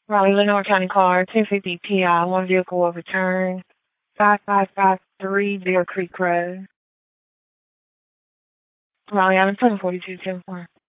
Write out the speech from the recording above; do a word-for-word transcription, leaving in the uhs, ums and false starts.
Raleigh, Lenore County Car, ten fifty P I, one vehicle will return, five five five three Bear Creek Road. Raleigh, Island, seven forty-two ten four.